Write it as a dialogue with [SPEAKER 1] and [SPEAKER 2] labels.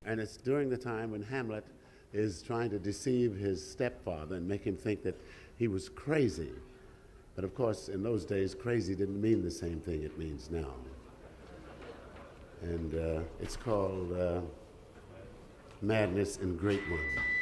[SPEAKER 1] And it's during the time when Hamlet is trying to deceive his stepfather and make him think that he was crazy. But of course, in those days, crazy didn't mean the same thing it means now. And it's called Madness in Great One.